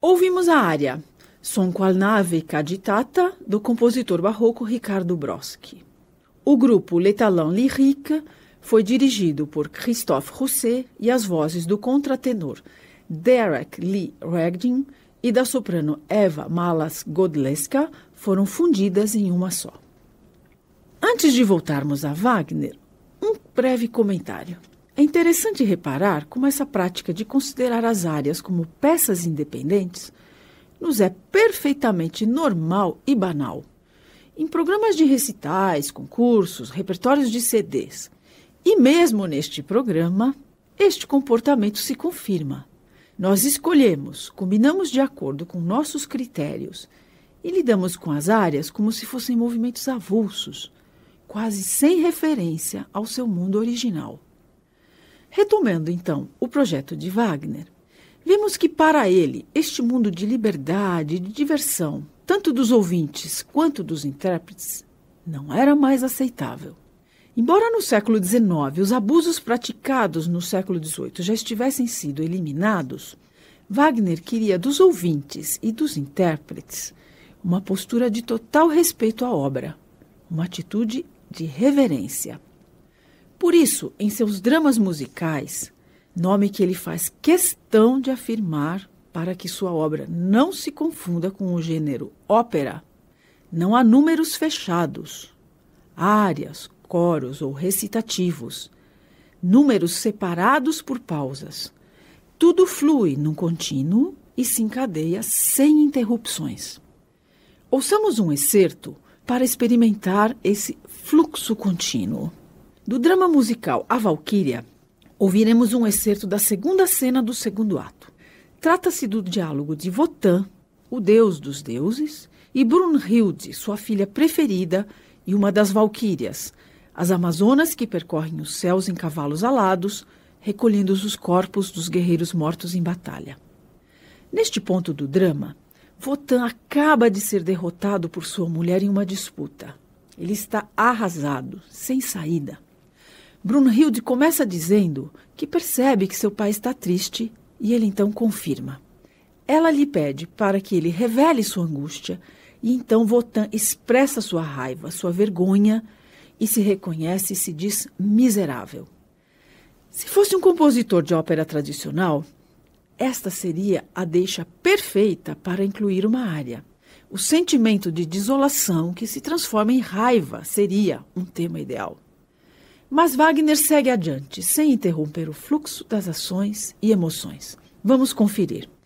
Ouvimos a área Son qual nave agitata, do compositor barroco Ricardo Broski. O grupo Le Talent Lyrique foi dirigido por Christophe Rousset e as vozes do contratenor Derek Lee Redding e da soprano Eva Malas-Godleska foram fundidas em uma só. Antes de voltarmos a Wagner, um breve comentário. É interessante reparar como essa prática de considerar as áreas como peças independentes nos é perfeitamente normal e banal. Em programas de recitais, concursos, repertórios de CDs, e mesmo neste programa, este comportamento se confirma. Nós escolhemos, combinamos de acordo com nossos critérios e lidamos com as áreas como se fossem movimentos avulsos, quase sem referência ao seu mundo original. Retomando, então, o projeto de Wagner, vemos que para ele este mundo de liberdade e de diversão, tanto dos ouvintes quanto dos intérpretes, não era mais aceitável. Embora no século XIX os abusos praticados no século XVIII já estivessem sido eliminados, Wagner queria dos ouvintes e dos intérpretes uma postura de total respeito à obra, uma atitude de reverência. Por isso, em seus dramas musicais, nome que ele faz questão de afirmar para que sua obra não se confunda com o gênero ópera, não há números fechados, áreas, coros ou recitativos, números separados por pausas. Tudo flui num contínuo e se encadeia sem interrupções. Ouçamos um excerto para experimentar esse fluxo contínuo. Do drama musical A Valquíria, ouviremos um excerto da segunda cena do segundo ato. Trata-se do diálogo de Wotan, o deus dos deuses, e Brunhilde, sua filha preferida e uma das valquírias, as amazonas que percorrem os céus em cavalos alados, recolhendo os corpos dos guerreiros mortos em batalha. Neste ponto do drama, Wotan acaba de ser derrotado por sua mulher em uma disputa. Ele está arrasado, sem saída. Brunhilde começa dizendo que percebe que seu pai está triste e ele então confirma. Ela lhe pede para que ele revele sua angústia e então Wotan expressa sua raiva, sua vergonha e se reconhece e se diz miserável. Se fosse um compositor de ópera tradicional, esta seria a deixa perfeita para incluir uma área. O sentimento de desolação que se transforma em raiva seria um tema ideal. Mas Wagner segue adiante, sem interromper o fluxo das ações e emoções. Vamos conferir.